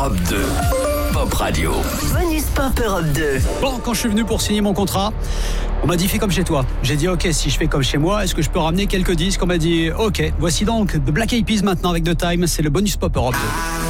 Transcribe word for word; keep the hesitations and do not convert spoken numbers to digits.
Europe deux. Pop Radio. Bonus Pop Europe deux. Bon, quand je suis venu pour signer mon contrat, on m'a dit fais comme chez toi. J'ai dit ok, si je fais comme chez moi, est-ce que je peux ramener quelques disques? On m'a dit ok. Voici donc The Black Eyed Peas maintenant avec The Time. C'est le Bonus Pop Europe deux.